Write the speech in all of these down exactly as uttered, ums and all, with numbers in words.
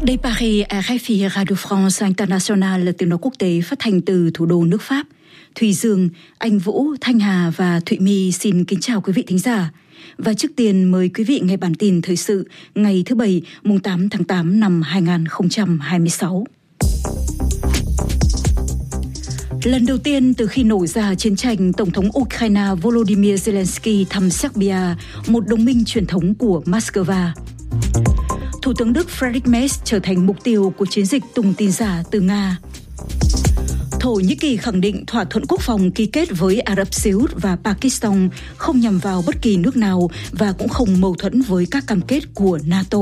Đây Paris, rờ ép i Radio France International là tiếng nói quốc tế phát thanh từ thủ đô nước Pháp. Thùy Dương, Anh Vũ, Thanh Hà và Thụy My xin kính chào quý vị thính giả. Và trước tiên mời quý vị nghe bản tin thời sự ngày thứ Bảy, mùng tám tháng tám năm hai nghìn không trăm hai mươi sáu. Lần đầu tiên từ khi nổ ra chiến tranh, Tổng thống Ukraine Volodymyr Zelensky thăm Serbia, một đồng minh truyền thống của Moscow. Thủ tướng Đức Friedrich Merz trở thành mục tiêu của chiến dịch tung tin giả từ Nga. Thổ Nhĩ Kỳ khẳng định thỏa thuận quốc phòng ký kết với Ả Rập Xê Út và Pakistan không nhằm vào bất kỳ nước nào và cũng không mâu thuẫn với các cam kết của NATO.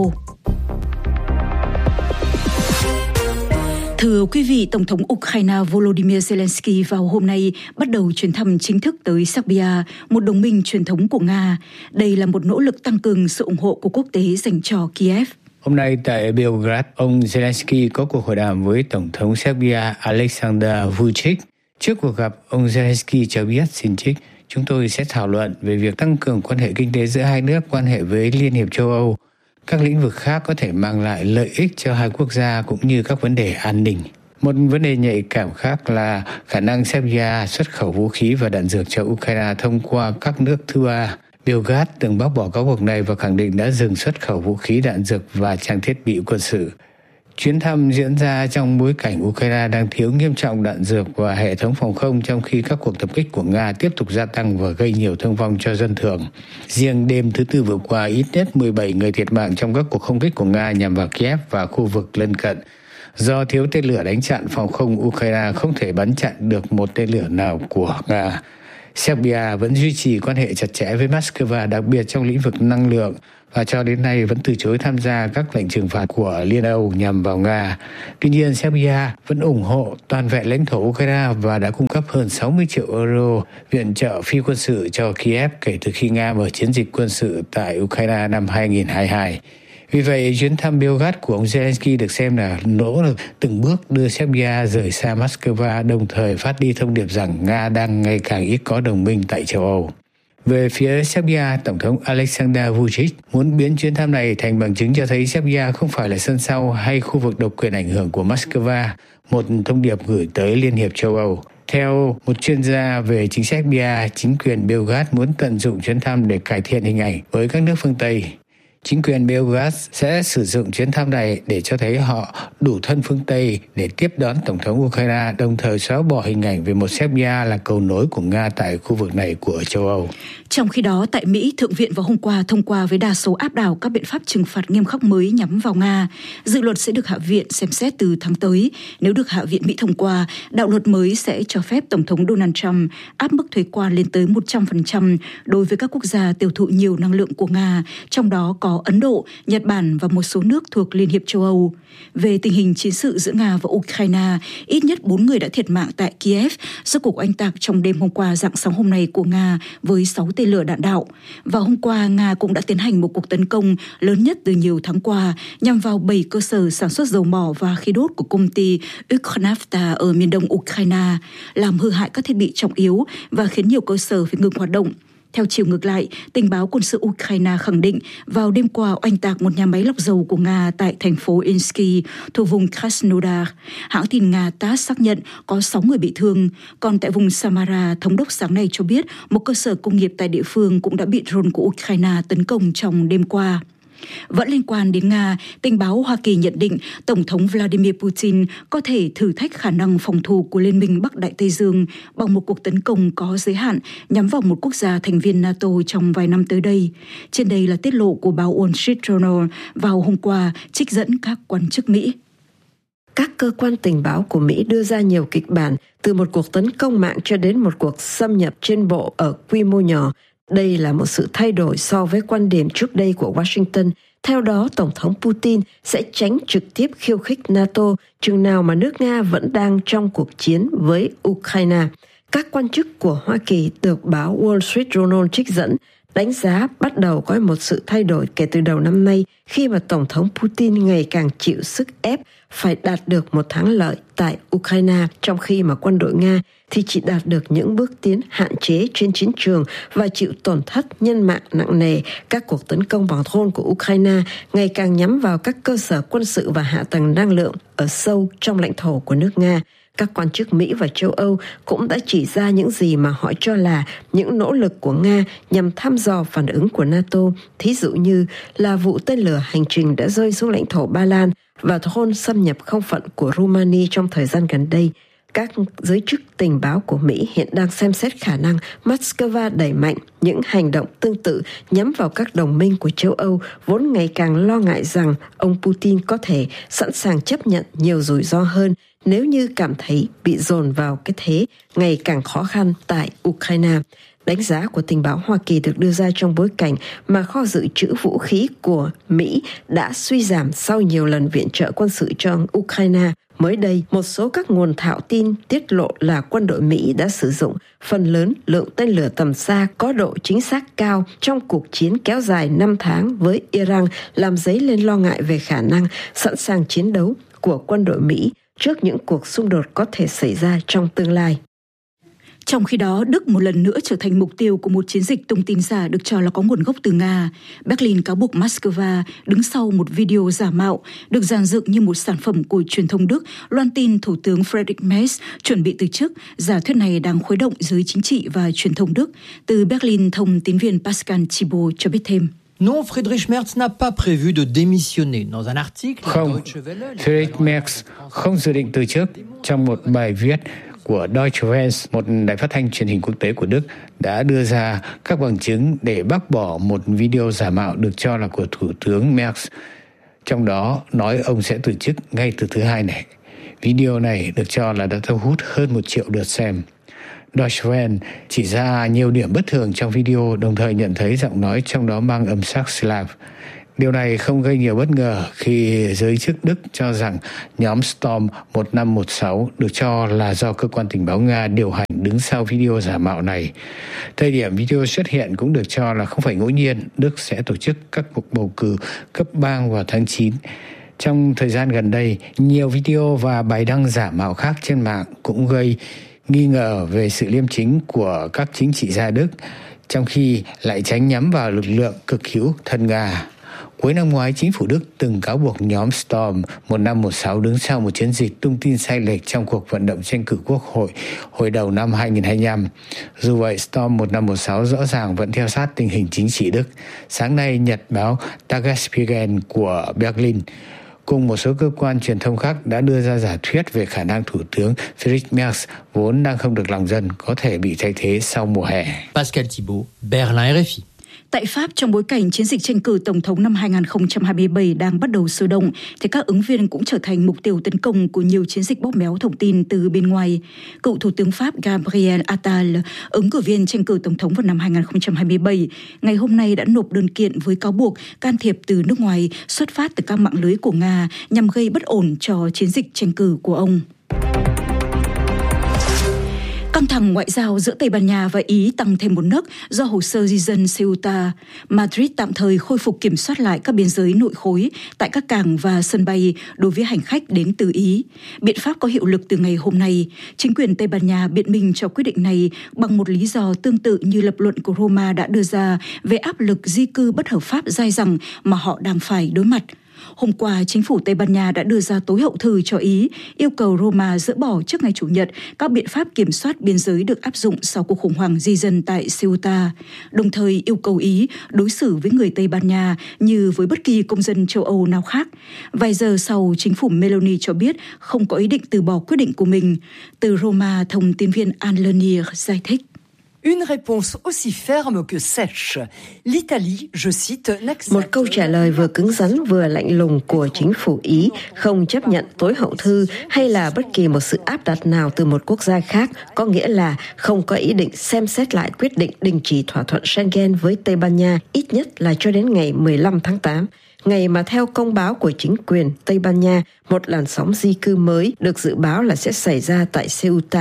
Thưa quý vị, Tổng thống Ukraine Volodymyr Zelensky vào hôm nay bắt đầu chuyến thăm chính thức tới Serbia, một đồng minh truyền thống của Nga. Đây là một nỗ lực tăng cường sự ủng hộ của quốc tế dành cho Kiev. Hôm nay tại Belgrade, ông Zelensky có cuộc hội đàm với Tổng thống Serbia Aleksandar Vučić. Trước cuộc gặp, ông Zelensky cho biết, xin trích, chúng tôi sẽ thảo luận về việc tăng cường quan hệ kinh tế giữa hai nước, quan hệ với Liên hiệp châu Âu. Các lĩnh vực khác có thể mang lại lợi ích cho hai quốc gia cũng như các vấn đề an ninh. Một vấn đề nhạy cảm khác là khả năng Serbia xuất khẩu vũ khí và đạn dược cho Ukraine thông qua các nước thứ ba. Belgrade từng bác bỏ cáo buộc này và khẳng định đã dừng xuất khẩu vũ khí, đạn dược và trang thiết bị quân sự. Chuyến thăm diễn ra trong bối cảnh Ukraine đang thiếu nghiêm trọng đạn dược và hệ thống phòng không, trong khi các cuộc tập kích của Nga tiếp tục gia tăng và gây nhiều thương vong cho dân thường. Riêng đêm thứ Tư vừa qua, ít nhất mười bảy người thiệt mạng trong các cuộc không kích của Nga nhằm vào Kiev và khu vực lân cận. Do thiếu tên lửa đánh chặn, phòng không Ukraine không thể bắn chặn được một tên lửa nào của Nga. Serbia vẫn duy trì quan hệ chặt chẽ với Moscow, đặc biệt trong lĩnh vực năng lượng, và cho đến nay vẫn từ chối tham gia các lệnh trừng phạt của Liên Âu nhằm vào Nga. Tuy nhiên, Serbia vẫn ủng hộ toàn vẹn lãnh thổ Ukraine và đã cung cấp hơn sáu mươi triệu euro viện trợ phi quân sự cho Kiev kể từ khi Nga mở chiến dịch quân sự tại Ukraine năm hai nghìn không trăm hai mươi hai. Vì vậy, chuyến thăm Belgrade của ông Zelensky được xem là nỗ lực từng bước đưa Serbia rời xa Moscow, đồng thời phát đi thông điệp rằng Nga đang ngày càng ít có đồng minh tại châu Âu. Về phía Serbia, Tổng thống Aleksandar Vučić muốn biến chuyến thăm này thành bằng chứng cho thấy Serbia không phải là sân sau hay khu vực độc quyền ảnh hưởng của Moscow, một thông điệp gửi tới Liên hiệp châu Âu. Theo một chuyên gia về chính sách Serbia, chính quyền Belgrade muốn tận dụng chuyến thăm để cải thiện hình ảnh với các nước phương Tây. Chính quyền Belgrade sẽ sử dụng chuyến thăm này để cho thấy họ đủ thân phương Tây để tiếp đón Tổng thống Ukraine, đồng thời xóa bỏ hình ảnh về một Serbia là cầu nối của Nga tại khu vực này của châu Âu. Trong khi đó, tại Mỹ, Thượng viện vào hôm qua thông qua với đa số áp đảo các biện pháp trừng phạt nghiêm khắc mới nhắm vào Nga. Dự luật sẽ được Hạ viện xem xét từ tháng tới. Nếu được Hạ viện Mỹ thông qua, đạo luật mới sẽ cho phép Tổng thống Donald Trump áp mức thuế quan lên tới một trăm phần trăm đối với các quốc gia tiêu thụ nhiều năng lượng của Nga, trong đó có Ấn Độ, Nhật Bản và một số nước thuộc Liên hiệp châu Âu. Về tình hình chiến sự giữa Nga và Ukraine, ít nhất bốn người đã thiệt mạng tại Kiev do cuộc oanh tạc trong đêm hôm qua rạng sáng hôm nay của Nga với sáu tên lửa đạn đạo. Vào hôm qua, Nga cũng đã tiến hành một cuộc tấn công lớn nhất từ nhiều tháng qua nhằm vào bảy cơ sở sản xuất dầu mỏ và khí đốt của công ty Ukhnafta ở miền đông Ukraine, làm hư hại các thiết bị trọng yếu và khiến nhiều cơ sở phải ngừng hoạt động. Theo chiều ngược lại, tình báo quân sự Ukraine khẳng định vào đêm qua oanh tạc một nhà máy lọc dầu của Nga tại thành phố Insky, thuộc vùng Krasnodar. Hãng tin Nga tát xác nhận có sáu người bị thương. Còn tại vùng Samara, thống đốc sáng nay cho biết một cơ sở công nghiệp tại địa phương cũng đã bị drone của Ukraine tấn công trong đêm qua. Vẫn liên quan đến Nga, tình báo Hoa Kỳ nhận định Tổng thống Vladimir Putin có thể thử thách khả năng phòng thủ của Liên minh Bắc Đại Tây Dương bằng một cuộc tấn công có giới hạn nhắm vào một quốc gia thành viên NATO trong vài năm tới đây. Trên đây là tiết lộ của báo Wall Street Journal vào hôm qua, trích dẫn các quan chức Mỹ. Các cơ quan tình báo của Mỹ đưa ra nhiều kịch bản, từ một cuộc tấn công mạng cho đến một cuộc xâm nhập trên bộ ở quy mô nhỏ. Đây là một sự thay đổi so với quan điểm trước đây của Washington. Theo đó, Tổng thống Putin sẽ tránh trực tiếp khiêu khích NATO chừng nào mà nước Nga vẫn đang trong cuộc chiến với Ukraine. Các quan chức của Hoa Kỳ được báo Wall Street Journal trích dẫn đánh giá bắt đầu có một sự thay đổi kể từ đầu năm nay khi mà Tổng thống Putin ngày càng chịu sức ép phải đạt được một thắng lợi tại Ukraine, trong khi mà quân đội Nga thì chỉ đạt được những bước tiến hạn chế trên chiến trường và chịu tổn thất nhân mạng nặng nề. Các cuộc tấn công bằng drone của Ukraine ngày càng nhắm vào các cơ sở quân sự và hạ tầng năng lượng ở sâu trong lãnh thổ của nước Nga. Các quan chức Mỹ và châu Âu cũng đã chỉ ra những gì mà họ cho là những nỗ lực của Nga nhằm thăm dò phản ứng của NATO, thí dụ như là vụ tên lửa hành trình đã rơi xuống lãnh thổ Ba Lan và drone xâm nhập không phận của Romania trong thời gian gần đây. Các giới chức tình báo của Mỹ hiện đang xem xét khả năng Moscow đẩy mạnh những hành động tương tự nhắm vào các đồng minh của châu Âu, vốn ngày càng lo ngại rằng ông Putin có thể sẵn sàng chấp nhận nhiều rủi ro hơn nếu như cảm thấy bị dồn vào cái thế ngày càng khó khăn tại Ukraine. Đánh giá của tình báo Hoa Kỳ được đưa ra trong bối cảnh mà kho dự trữ vũ khí của Mỹ đã suy giảm sau nhiều lần viện trợ quân sự cho Ukraine. Mới đây, một số các nguồn thạo tin tiết lộ là quân đội Mỹ đã sử dụng phần lớn lượng tên lửa tầm xa có độ chính xác cao trong cuộc chiến kéo dài năm tháng với Iran, làm dấy lên lo ngại về khả năng sẵn sàng chiến đấu của quân đội Mỹ trước những cuộc xung đột có thể xảy ra trong tương lai. Trong khi đó, Đức một lần nữa trở thành mục tiêu của một chiến dịch tung tin giả được cho là có nguồn gốc từ Nga. Berlin cáo buộc Moscow đứng sau một video giả mạo được dàn dựng như một sản phẩm của truyền thông Đức, loan tin Thủ tướng Friedrich Merz chuẩn bị từ chức. Giả thuyết này đang khuấy động giới chính trị và truyền thông Đức. Từ Berlin, thông tín viên Pascal Thibault cho biết thêm. Non, Friedrich Merz n'a pas prévu de démissionner. Dans un article, Không, Friedrich Merz không dự định từ chức. Trong một bài viết của Deutsche Welle, một đài phát thanh truyền hình quốc tế của Đức đã đưa ra các bằng chứng để bác bỏ một video giả mạo được cho là của Thủ tướng Merz. Trong đó nói ông sẽ từ chức ngay từ thứ Hai này. Video này được cho là đã thu hút hơn một triệu lượt xem. Deutsche Welle chỉ ra nhiều điểm bất thường trong video, đồng thời nhận thấy giọng nói trong đó mang âm sắc Slav. Điều này không gây nhiều bất ngờ khi giới chức Đức cho rằng nhóm Storm một năm một sáu được cho là do cơ quan tình báo Nga điều hành đứng sau video giả mạo này. Thời điểm video xuất hiện cũng được cho là không phải ngẫu nhiên, Đức sẽ tổ chức các cuộc bầu cử cấp bang vào tháng chín. Trong thời gian gần đây, nhiều video và bài đăng giả mạo khác trên mạng cũng gây nghi ngờ về sự liêm chính của các chính trị gia Đức, trong khi lại tránh nhắm vào lực lượng cực hữu thân Nga. Cuối năm ngoái, chính phủ Đức từng cáo buộc nhóm Storm một năm một sáu đứng sau một chiến dịch tung tin sai lệch trong cuộc vận động tranh cử quốc hội hồi đầu năm hai nghìn không trăm hai mươi lăm. Dù vậy, Storm một năm một sáu rõ ràng vẫn theo sát tình hình chính trị Đức. Sáng nay, nhật báo Tagesspiegel của Berlin cùng một số cơ quan truyền thông khác đã đưa ra giả thuyết về khả năng Thủ tướng Friedrich Merz, vốn đang không được lòng dân, có thể bị thay thế sau mùa hè. Pascal Thibault, Berlin, R F I. Tại Pháp, trong bối cảnh chiến dịch tranh cử Tổng thống năm hai nghìn không trăm hai mươi bảy đang bắt đầu sôi động, thì các ứng viên cũng trở thành mục tiêu tấn công của nhiều chiến dịch bóp méo thông tin từ bên ngoài. Cựu Thủ tướng Pháp Gabriel Attal, ứng cử viên tranh cử Tổng thống vào năm hai nghìn không trăm hai mươi bảy, ngày hôm nay đã nộp đơn kiện với cáo buộc can thiệp từ nước ngoài xuất phát từ các mạng lưới của Nga nhằm gây bất ổn cho chiến dịch tranh cử của ông. Căng thẳng ngoại giao giữa Tây Ban Nha và Ý tăng thêm một nấc do hồ sơ di dân Ceuta. Madrid tạm thời khôi phục kiểm soát lại các biên giới nội khối tại các cảng và sân bay đối với hành khách đến từ Ý. Biện pháp có hiệu lực từ ngày hôm nay. Chính quyền Tây Ban Nha biện minh cho quyết định này bằng một lý do tương tự như lập luận của Roma đã đưa ra về áp lực di cư bất hợp pháp dai dẳng mà họ đang phải đối mặt. Hôm qua, chính phủ Tây Ban Nha đã đưa ra tối hậu thư cho Ý, yêu cầu Roma dỡ bỏ trước ngày Chủ nhật các biện pháp kiểm soát biên giới được áp dụng sau cuộc khủng hoảng di dân tại Ceuta, đồng thời yêu cầu Ý đối xử với người Tây Ban Nha như với bất kỳ công dân châu Âu nào khác. Vài giờ sau, chính phủ Meloni cho biết không có ý định từ bỏ quyết định của mình. Từ Roma, thông tin viên Anne Lenier giải thích. Une réponse aussi ferme que sèche. L'Italie, je cite, một câu trả lời vừa cứng rắn vừa lạnh lùng của chính phủ Ý không chấp nhận tối hậu thư hay là bất kỳ một sự áp đặt nào từ một quốc gia khác, có nghĩa là không có ý định xem xét lại quyết định đình chỉ thỏa thuận Schengen với Tây Ban Nha, ít nhất là cho đến ngày mười lăm tháng tám. Ngày mà theo công báo của chính quyền Tây Ban Nha, một làn sóng di cư mới được dự báo là sẽ xảy ra tại Ceuta.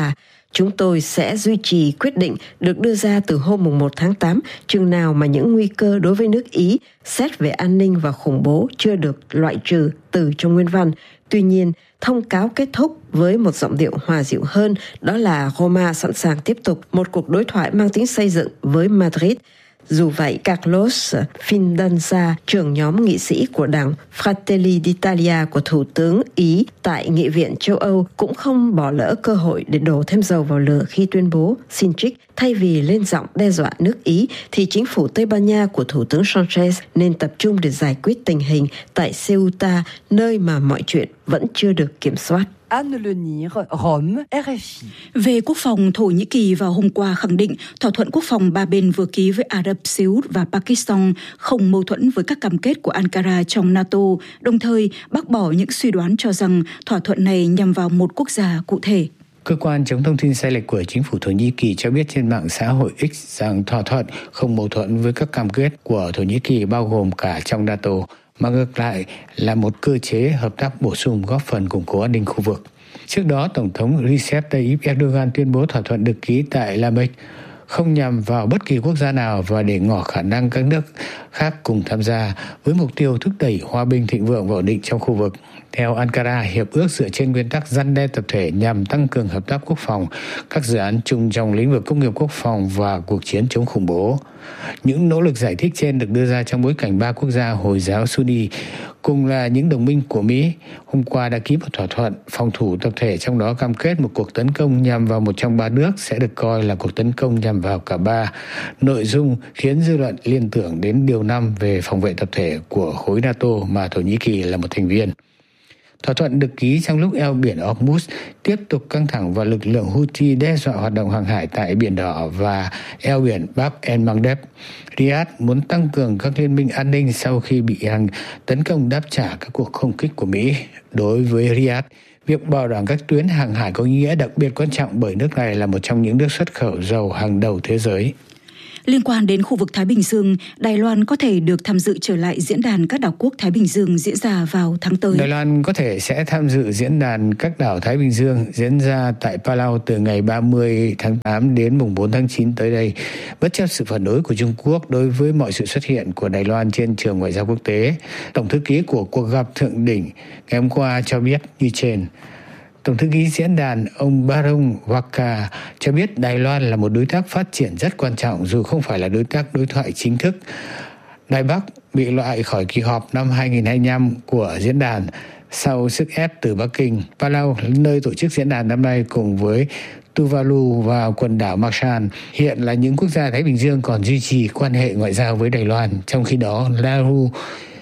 Chúng tôi sẽ duy trì quyết định được đưa ra từ hôm mùng một tháng tám, chừng nào mà những nguy cơ đối với nước Ý xét về an ninh và khủng bố chưa được loại trừ từ trong nguyên văn. Tuy nhiên, thông cáo kết thúc với một giọng điệu hòa dịu hơn, đó là Roma sẵn sàng tiếp tục một cuộc đối thoại mang tính xây dựng với Madrid. Dù vậy, Carlos Fidanza, trưởng nhóm nghị sĩ của đảng Fratelli d'Italia của Thủ tướng Ý tại Nghị viện châu Âu, cũng không bỏ lỡ cơ hội để đổ thêm dầu vào lửa khi tuyên bố xin trích. Thay vì lên giọng đe dọa nước Ý, thì chính phủ Tây Ban Nha của Thủ tướng Sanchez nên tập trung để giải quyết tình hình tại Ceuta, nơi mà mọi chuyện vẫn chưa được kiểm soát. Anne Lenir, Rome, R F I. Về quốc phòng, Thổ Nhĩ Kỳ vào hôm qua khẳng định thỏa thuận quốc phòng ba bên vừa ký với Ả Rập Xê Út và Pakistan không mâu thuẫn với các cam kết của Ankara trong NATO, đồng thời bác bỏ những suy đoán cho rằng thỏa thuận này nhằm vào một quốc gia cụ thể. Cơ quan chống thông tin sai lệch của chính phủ Thổ Nhĩ Kỳ cho biết trên mạng xã hội X rằng thỏa thuận không mâu thuẫn với các cam kết của Thổ Nhĩ Kỳ bao gồm cả trong NATO, mà ngược lại là một cơ chế hợp tác bổ sung góp phần củng cố an ninh khu vực. Trước đó, Tổng thống Recep Tayyip Erdogan tuyên bố thỏa thuận được ký tại La Mecque không nhằm vào bất kỳ quốc gia nào và để ngỏ khả năng các nước khác cùng tham gia với mục tiêu thúc đẩy hòa bình, thịnh vượng và ổn định trong khu vực. Theo Ankara, hiệp ước dựa trên nguyên tắc răn đe tập thể nhằm tăng cường hợp tác quốc phòng, các dự án chung trong lĩnh vực công nghiệp quốc phòng và cuộc chiến chống khủng bố. Những nỗ lực giải thích trên được đưa ra trong bối cảnh ba quốc gia Hồi giáo Sunni cùng là những đồng minh của Mỹ hôm qua đã ký một thỏa thuận phòng thủ tập thể, trong đó cam kết một cuộc tấn công nhằm vào một trong ba nước sẽ được coi là cuộc tấn công nhằm vào cả ba. Nội dung khiến dư luận liên tưởng đến Điều năm về phòng vệ tập thể của khối NATO mà Thổ Nhĩ Kỳ là một thành viên. Thỏa thuận được ký trong lúc eo biển Hormuz tiếp tục căng thẳng và lực lượng Houthi đe dọa hoạt động hàng hải tại Biển Đỏ và eo biển Bab el-Mandeb. Riyadh muốn tăng cường các liên minh an ninh sau khi bị Iran tấn công đáp trả các cuộc không kích của Mỹ. Đối với Riyadh, việc bảo đảm các tuyến hàng hải có ý nghĩa đặc biệt quan trọng bởi nước này là một trong những nước xuất khẩu dầu hàng đầu thế giới. Liên quan đến khu vực Thái Bình Dương, Đài Loan có thể được tham dự trở lại diễn đàn các đảo quốc Thái Bình Dương diễn ra vào tháng tới. Đài Loan có thể sẽ tham dự diễn đàn các đảo Thái Bình Dương diễn ra tại Palau từ ngày ba mươi tháng tám đến mùng bốn tháng chín tới đây, bất chấp sự phản đối của Trung Quốc đối với mọi sự xuất hiện của Đài Loan trên trường ngoại giao quốc tế. Tổng thư ký của cuộc gặp thượng đỉnh ngày hôm qua cho biết như trên. Tổng thư ký diễn đàn ông Barong Waka cho biết Đài Loan là một đối tác phát triển rất quan trọng dù không phải là đối tác đối thoại chính thức. Đài Bắc bị loại khỏi kỳ họp năm hai nghìn không trăm hai mươi lăm của diễn đàn sau sức ép từ Bắc Kinh. Palau, nơi tổ chức diễn đàn năm nay, cùng với Tuvalu và quần đảo Marshall, hiện là những quốc gia Thái Bình Dương còn duy trì quan hệ ngoại giao với Đài Loan. Trong khi đó, Nauru,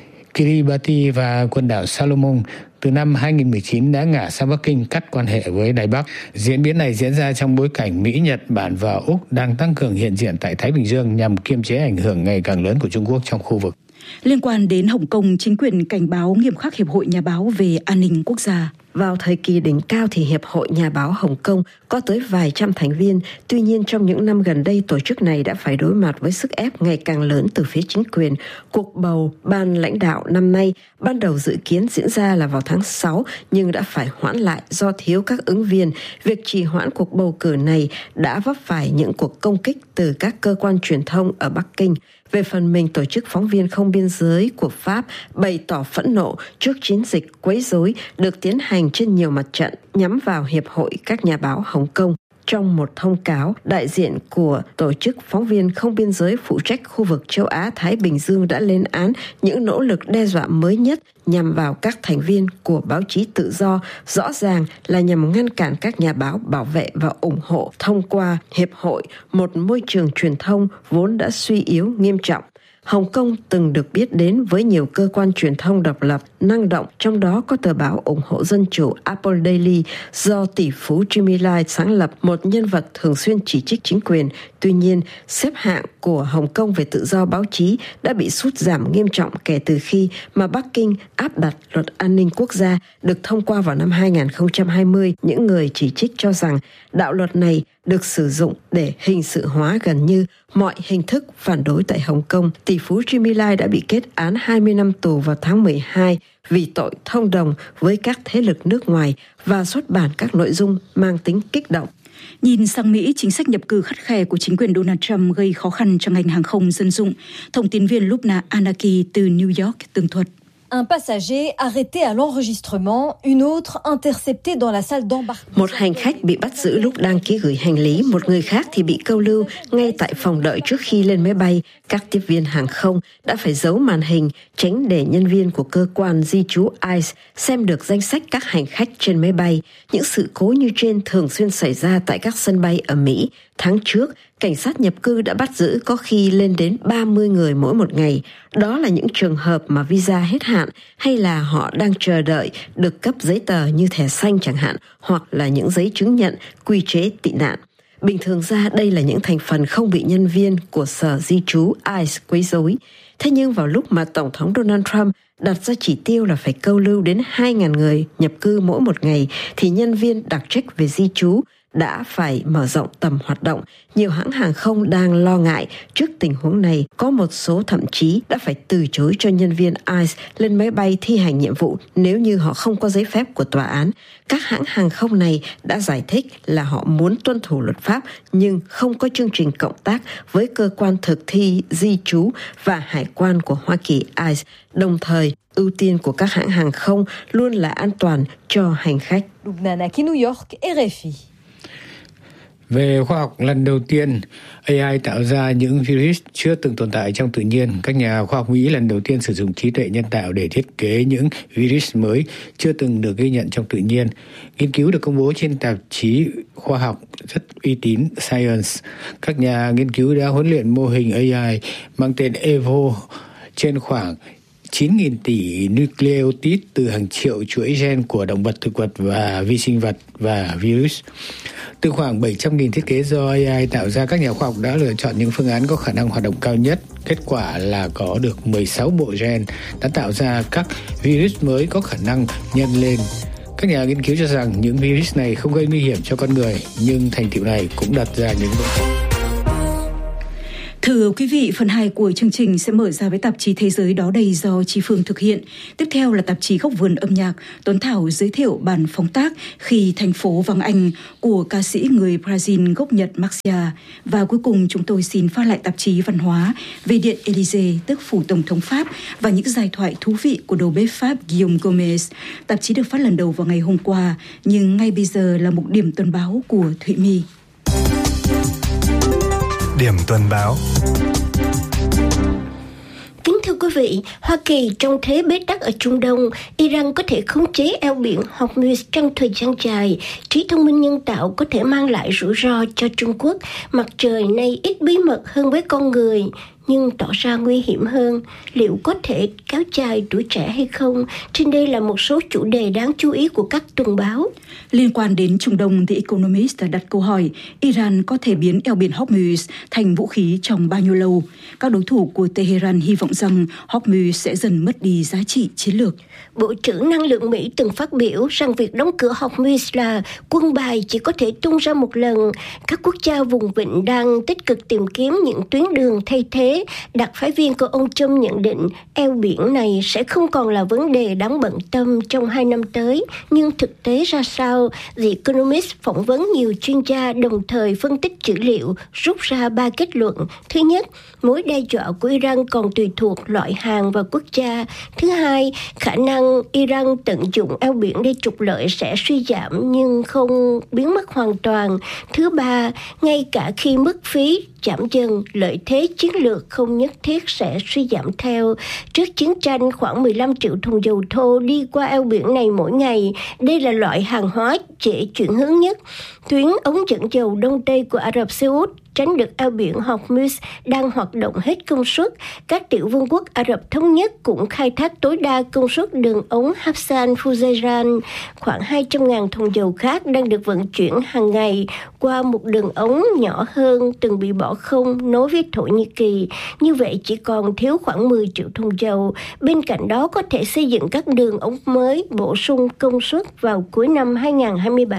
Kiribati và quần đảo Salomon từ năm hai nghìn không trăm mười chín đã ngả sang Bắc Kinh cắt quan hệ với Đài Bắc. Diễn biến này diễn ra trong bối cảnh Mỹ, Nhật Bản và Úc đang tăng cường hiện diện tại Thái Bình Dương nhằm kiềm chế ảnh hưởng ngày càng lớn của Trung Quốc trong khu vực. Liên quan đến Hồng Kông, chính quyền cảnh báo nghiêm khắc Hiệp hội Nhà báo về an ninh quốc gia. Vào thời kỳ đỉnh cao thì Hiệp hội Nhà báo Hồng Kông có tới vài trăm thành viên. Tuy nhiên, trong những năm gần đây, tổ chức này đã phải đối mặt với sức ép ngày càng lớn từ phía chính quyền. Cuộc bầu ban lãnh đạo năm nay ban đầu dự kiến diễn ra là vào tháng sáu, nhưng đã phải hoãn lại do thiếu các ứng viên. Việc trì hoãn cuộc bầu cử này đã vấp phải những cuộc công kích từ các cơ quan truyền thông ở Bắc Kinh. Về phần mình, tổ chức Phóng viên Không Biên Giới của Pháp bày tỏ phẫn nộ trước chiến dịch quấy rối được tiến hành trên nhiều mặt trận nhắm vào Hiệp hội các nhà báo Hồng Kông. Trong một thông cáo, đại diện của tổ chức Phóng viên Không Biên Giới phụ trách khu vực châu Á-Thái Bình Dương đã lên án những nỗ lực đe dọa mới nhất nhằm vào các thành viên của báo chí tự do, rõ ràng là nhằm ngăn cản các nhà báo bảo vệ và ủng hộ thông qua Hiệp hội, một môi trường truyền thông vốn đã suy yếu nghiêm trọng. Hồng Kông từng được biết đến với nhiều cơ quan truyền thông độc lập, năng động, trong đó có tờ báo ủng hộ dân chủ Apple Daily do tỷ phú Jimmy Lai sáng lập, một nhân vật thường xuyên chỉ trích chính quyền. Tuy nhiên, xếp hạng của Hồng Kông về tự do báo chí đã bị sút giảm nghiêm trọng kể từ khi mà Bắc Kinh áp đặt luật an ninh quốc gia được thông qua vào năm hai nghìn không trăm hai mươi. Những người chỉ trích cho rằng đạo luật này được sử dụng để hình sự hóa gần như mọi hình thức phản đối tại Hồng Kông. Tỷ phú Jimmy Lai đã bị kết án hai mươi năm tù vào tháng mười hai vì tội thông đồng với các thế lực nước ngoài và xuất bản các nội dung mang tính kích động. Nhìn sang Mỹ, chính sách nhập cư khắt khe của chính quyền Donald Trump gây khó khăn cho ngành hàng không dân dụng. Thông tin viên Lubna Anaki từ New York tường thuật. Un passager arrêté à l'enregistrement, une autre interceptée dans la salle d'embarquement. Một hành khách bị bắt giữ lúc đăng ký gửi hành lý, một người khác thì bị câu lưu ngay tại phòng đợi trước khi lên máy bay. Các tiếp viên hàng không đã phải giấu màn hình, tránh để nhân viên của cơ quan di trú i xê xem được danh sách các hành khách trên máy bay. Những sự cố như trên thường xuyên xảy ra tại các sân bay ở Mỹ. Tháng trước, cảnh sát nhập cư đã bắt giữ có khi lên đến ba mươi người mỗi một ngày. Đó là những trường hợp mà visa hết hạn hay là họ đang chờ đợi được cấp giấy tờ như thẻ xanh chẳng hạn, hoặc là những giấy chứng nhận quy chế tị nạn. Bình thường ra đây là những thành phần không bị nhân viên của Sở Di trú i xê quấy rối. Thế nhưng vào lúc mà Tổng thống Donald Trump đặt ra chỉ tiêu là phải câu lưu đến hai nghìn người nhập cư mỗi một ngày, thì nhân viên đặc trách về di trú đã phải mở rộng tầm hoạt động. Nhiều hãng hàng không đang lo ngại trước tình huống này, có một số thậm chí đã phải từ chối cho nhân viên i xê lên máy bay thi hành nhiệm vụ nếu như họ không có giấy phép của tòa án. Các hãng hàng không này đã giải thích là họ muốn tuân thủ luật pháp nhưng không có chương trình cộng tác với cơ quan thực thi di trú và hải quan của Hoa Kỳ i xê. Đồng thời, ưu tiên của các hãng hàng không luôn là an toàn cho hành khách. Lubna Anaki, New York, R F I. Về khoa học, lần đầu tiên a i tạo ra những virus chưa từng tồn tại trong tự nhiên. Các nhà khoa học Mỹ lần đầu tiên sử dụng trí tuệ nhân tạo để thiết kế những virus mới chưa từng được ghi nhận trong tự nhiên. Nghiên cứu được công bố trên tạp chí khoa học rất uy tín Science. Các nhà nghiên cứu đã huấn luyện mô hình a i mang tên Evo trên khoảng chín nghìn tỷ nucleotide từ hàng triệu chuỗi gen của động vật, thực vật và vi sinh vật và virus. Từ khoảng bảy trăm nghìn thiết kế do a i tạo ra, các nhà khoa học đã lựa chọn những phương án có khả năng hoạt động cao nhất. Kết quả là có được mười sáu bộ gen đã tạo ra các virus mới có khả năng nhân lên. Các nhà nghiên cứu cho rằng những virus này không gây nguy hiểm cho con người, nhưng thành tựu này cũng đặt ra những vấn đề. Thưa quý vị, phần hai của chương trình sẽ mở ra với tạp chí Thế giới đó đây do Chi Phương thực hiện. Tiếp theo là tạp chí Góc vườn âm nhạc, Tuấn Thảo giới thiệu bản phóng tác Khi thành phố vắng anh của ca sĩ người Brazil gốc Nhật Maxia. Và cuối cùng chúng tôi xin phát lại tạp chí Văn hóa về Điện Élysée, tức phủ Tổng thống Pháp, và những giai thoại thú vị của đầu bếp Pháp Guillaume Gomez. Tạp chí được phát lần đầu vào ngày hôm qua, nhưng ngay bây giờ là một điểm tuần báo của Thụy My. Điểm tuần báo. Kính thưa quý vị, Hoa Kỳ trong thế bế tắc ở Trung Đông, Iran có thể khống chế eo biển Hormuz trong thời gian dài. Trí thông minh nhân tạo có thể mang lại rủi ro cho Trung Quốc. Mặt trời nay ít bí mật hơn với con người, nhưng tỏ ra nguy hiểm hơn. Liệu có thể kéo dài tuổi trẻ hay không? Trên đây là một số chủ đề đáng chú ý của các tuần báo. Liên quan đến Trung Đông, The Economist đã đặt câu hỏi Iran có thể biến eo biển Hormuz thành vũ khí trong bao nhiêu lâu? Các đối thủ của Tehran hy vọng rằng Hormuz sẽ dần mất đi giá trị chiến lược. Bộ trưởng Năng lượng Mỹ từng phát biểu rằng việc đóng cửa Hormuz là quân bài chỉ có thể tung ra một lần. Các quốc gia vùng vịnh đang tích cực tìm kiếm những tuyến đường thay thế. Đặc phái viên của ông Trump nhận định eo biển này sẽ không còn là vấn đề đáng bận tâm trong hai năm tới. Nhưng thực tế ra sao? The Economist phỏng vấn nhiều chuyên gia đồng thời phân tích dữ liệu, rút ra ba kết luận. Thứ nhất, mối đe dọa của Iran còn tùy thuộc loại hàng và quốc gia. Thứ hai, khả năng Iran tận dụng eo biển để trục lợi sẽ suy giảm nhưng không biến mất hoàn toàn. Thứ ba, ngay cả khi mức phí giảm dần, lợi thế chiến lược không nhất thiết sẽ suy giảm theo. Trước chiến tranh, khoảng mười lăm triệu thùng dầu thô đi qua eo biển này mỗi ngày. Đây là loại hàng hóa dễ chuyển hướng nhất. Tuyến ống dẫn dầu Đông Tây của Ả Rập Xê Út tránh được eo biển Hormuz đang hoạt động hết công suất. Các tiểu vương quốc Ả Rập Thống Nhất cũng khai thác tối đa công suất đường ống Hassan Fujairah. Khoảng hai trăm nghìn thùng dầu khác đang được vận chuyển hàng ngày qua một đường ống nhỏ hơn từng bị bỏ không nối với Thổ Nhĩ Kỳ. Như vậy chỉ còn thiếu khoảng mười triệu thùng dầu. Bên cạnh đó có thể xây dựng các đường ống mới bổ sung công suất vào cuối năm hai không hai bảy.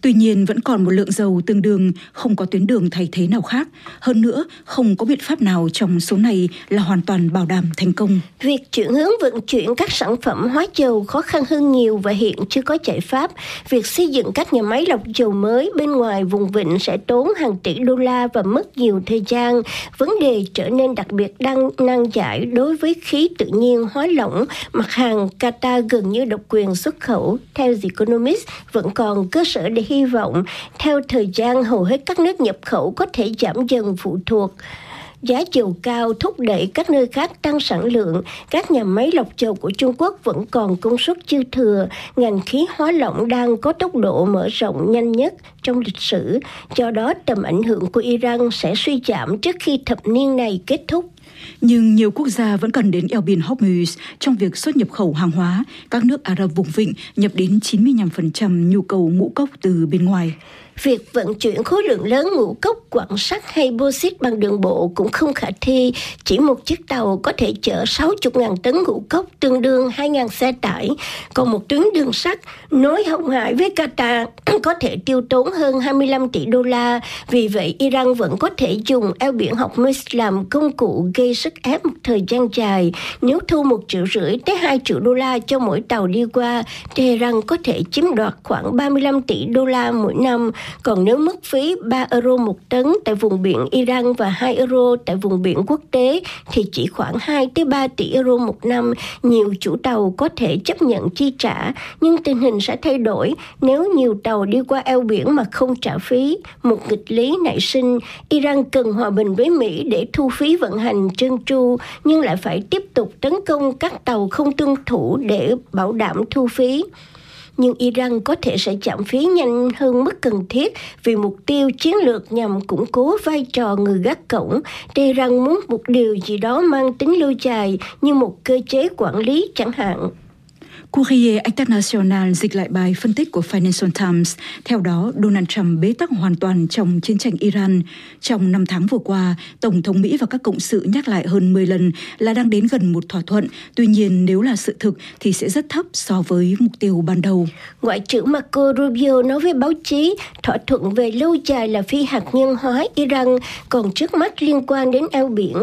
Tuy nhiên vẫn còn một lượng dầu tương đương, không có tuyến đường thay thế nào khác. Hơn nữa, không có biện pháp nào trong số này là hoàn toàn bảo đảm thành công. Việc chuyển hướng vận chuyển các sản phẩm hóa dầu khó khăn hơn nhiều và hiện chưa có giải pháp. Việc xây dựng các nhà máy lọc dầu mới bên ngoài vùng vịnh sẽ tốn hàng tỷ đô la và mất nhiều thời gian. Vấn đề trở nên đặc biệt đang nan giải đối với khí tự nhiên hóa lỏng, mặt hàng Qatar gần như độc quyền xuất khẩu. Theo The Economist, vẫn còn cơ sở để hy vọng. Theo thời gian, hầu hết các nước nhập khẩu có thể giảm dần phụ thuộc. Giá dầu cao thúc đẩy các nơi khác tăng sản lượng. Các nhà máy lọc dầu của Trung Quốc vẫn còn công suất dư thừa. Ngành khí hóa lỏng đang có tốc độ mở rộng nhanh nhất trong lịch sử. Do đó, tầm ảnh hưởng của Iran sẽ suy giảm trước khi thập niên này kết thúc. Nhưng nhiều quốc gia vẫn cần đến eo biển Hormuz trong việc xuất nhập khẩu hàng hóa. Các nước Ả Rập vùng vịnh nhập đến chín mươi lăm phần trăm nhu cầu ngũ cốc từ bên ngoài. Việc vận chuyển khối lượng lớn ngũ cốc, quặng sắt hay bauxit bằng đường bộ cũng không khả thi. Chỉ một chiếc tàu có thể chở sáu mươi nghìn tấn ngũ cốc, tương đương hai nghìn xe tải. Còn một tuyến đường sắt nối Hồng Hải với Qatar có thể tiêu tốn hơn hai mươi lăm tỷ đô la. Vì vậy, Iran vẫn có thể dùng eo biển Hormuz làm công cụ gây sức ép một thời gian dài. Nếu thu một triệu rưỡi tới hai triệu đô la cho mỗi tàu đi qua, Tehran có thể chiếm đoạt khoảng ba mươi lăm tỷ đô la mỗi năm. Còn nếu mức phí ba euro một tấn tại vùng biển Iran và hai euro tại vùng biển quốc tế thì chỉ khoảng hai tới ba tỷ euro một năm. Nhiều chủ tàu có thể chấp nhận chi trả, nhưng tình hình sẽ thay đổi nếu nhiều tàu đi qua eo biển mà không trả phí. Một nghịch lý nảy sinh, Iran cần hòa bình với Mỹ để thu phí vận hành trơn tru, nhưng lại phải tiếp tục tấn công các tàu không tuân thủ để bảo đảm thu phí. Nhưng Iran có thể sẽ giảm phí nhanh hơn mức cần thiết vì mục tiêu chiến lược nhằm củng cố vai trò người gác cổng. Tehran muốn một điều gì đó mang tính lâu dài như một cơ chế quản lý chẳng hạn. Courrier International dịch lại bài phân tích của Financial Times. Theo đó, Donald Trump bế tắc hoàn toàn trong chiến tranh Iran. Trong năm tháng vừa qua, Tổng thống Mỹ và các cộng sự nhắc lại hơn mười lần là đang đến gần một thỏa thuận. Tuy nhiên, nếu là sự thực thì sẽ rất thấp so với mục tiêu ban đầu. Ngoại trưởng Marco Rubio nói với báo chí, thỏa thuận về lâu dài là phi hạt nhân hóa Iran, còn trước mắt liên quan đến eo biển.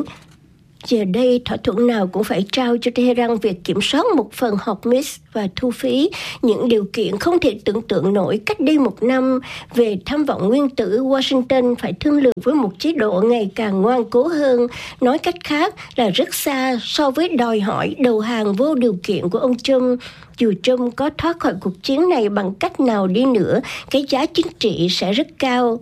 Giờ đây, thỏa thuận nào cũng phải trao cho Tehran việc kiểm soát một phần Hormuz và thu phí, những điều kiện không thể tưởng tượng nổi cách đây một năm. Về tham vọng nguyên tử, Washington phải thương lượng với một chế độ ngày càng ngoan cố hơn. Nói cách khác là rất xa so với đòi hỏi đầu hàng vô điều kiện của ông Trump. Dù Trump có thoát khỏi cuộc chiến này bằng cách nào đi nữa, cái giá chính trị sẽ rất cao.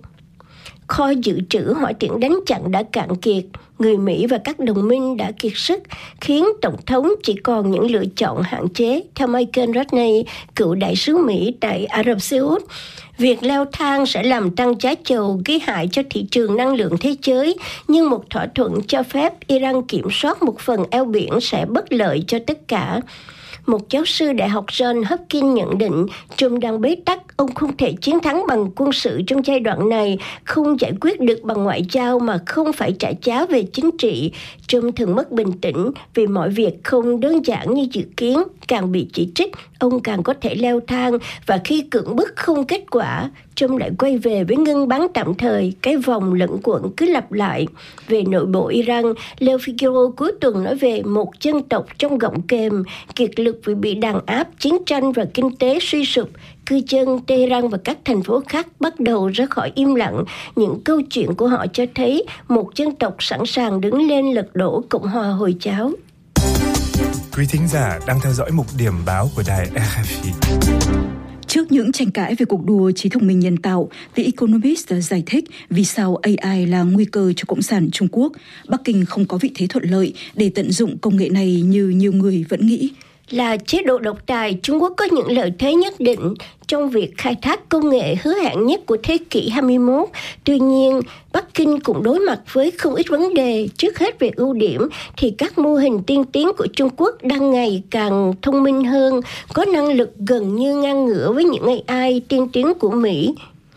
Kho dự trữ hỏa tiễn đánh chặn đã cạn kiệt, người Mỹ và các đồng minh đã kiệt sức, khiến Tổng thống chỉ còn những lựa chọn hạn chế. Theo Michael Rodney, cựu đại sứ Mỹ tại Ả Rập Xê Út, việc leo thang sẽ làm tăng giá dầu, gây hại cho thị trường năng lượng thế giới, nhưng một thỏa thuận cho phép Iran kiểm soát một phần eo biển sẽ bất lợi cho tất cả. Một giáo sư đại học John Hopkins nhận định Trump đang bế tắc, ông không thể chiến thắng bằng quân sự trong giai đoạn này, không giải quyết được bằng ngoại giao mà không phải trả giá về chính trị. Trump thường mất bình tĩnh vì mọi việc không đơn giản như dự kiến, càng bị chỉ trích, ông càng có thể leo thang, và khi cưỡng bức không kết quả, Trump lại quay về với ngưng bắn tạm thời, cái vòng lẫn quẩn cứ lặp lại. Về nội bộ Iran, Le Figaro cuối tuần nói về một dân tộc trong gọng kềm, kiệt lực vì bị đàn áp, chiến tranh và kinh tế suy sụp. Cư dân Tehran và các thành phố khác bắt đầu ra khỏi im lặng. Những câu chuyện của họ cho thấy một dân tộc sẵn sàng đứng lên lật đổ Cộng hòa Hồi giáo. Quý thính giả đang theo dõi mục điểm báo của đài rờ ép i. Trước những tranh cãi về cuộc đua trí thông minh nhân tạo, The Economist giải thích vì sao a i là nguy cơ cho Cộng sản Trung Quốc. Bắc Kinh không có vị thế thuận lợi để tận dụng công nghệ này như nhiều người vẫn nghĩ. Là chế độ độc tài, Trung Quốc có những lợi thế nhất định trong việc khai thác công nghệ hứa hẹn nhất của thế kỷ hai mươi mốt. Tuy nhiên, Bắc Kinh cũng đối mặt với không ít vấn đề. Trước hết về ưu điểm thì các mô hình tiên tiến của Trung Quốc đang ngày càng thông minh hơn, có năng lực gần như ngang ngửa với những a i tiên tiến của Mỹ.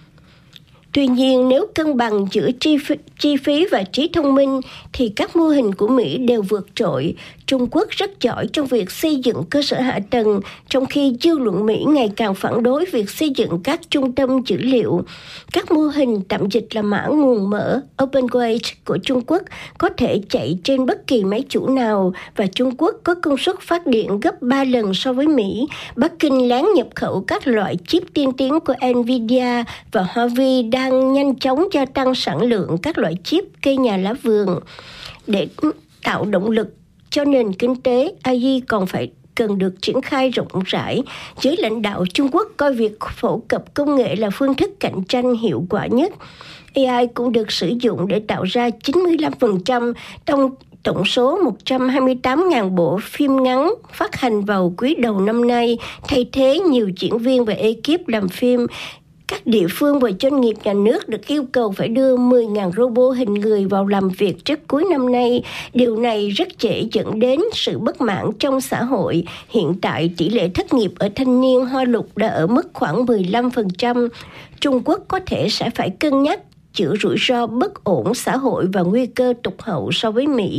Tuy nhiên, nếu cân bằng giữa chi phí, chi phí và trí thông minh thì các mô hình của Mỹ đều vượt trội. Trung Quốc rất giỏi trong việc xây dựng cơ sở hạ tầng, trong khi dư luận Mỹ ngày càng phản đối việc xây dựng các trung tâm dữ liệu. Các mô hình tạm dịch là mã nguồn mở OpenWage của Trung Quốc có thể chạy trên bất kỳ máy chủ nào, và Trung Quốc có công suất phát điện gấp ba lần so với Mỹ. Bắc Kinh lén nhập khẩu các loại chip tiên tiến của Nvidia, và Huawei đang nhanh chóng gia tăng sản lượng các loại chip cây nhà lá vườn. Để tạo động lực cho nền kinh tế, a i còn phải cần được triển khai rộng rãi. Giới lãnh đạo Trung Quốc coi việc phổ cập công nghệ là phương thức cạnh tranh hiệu quả nhất. a i cũng được sử dụng để tạo ra chín mươi lăm phần trăm trong tổng số một trăm hai mươi tám nghìn bộ phim ngắn phát hành vào quý đầu năm nay, thay thế nhiều diễn viên và ekip làm phim. Các địa phương và doanh nghiệp nhà nước được yêu cầu phải đưa mười nghìn robot hình người vào làm việc trước cuối năm nay. Điều này rất dễ dẫn đến sự bất mãn trong xã hội. Hiện tại, tỷ lệ thất nghiệp ở thanh niên Hoa Lục đã ở mức khoảng mười lăm phần trăm. Trung Quốc có thể sẽ phải cân nhắc chữa rủi ro bất ổn xã hội và nguy cơ tụt hậu so với Mỹ.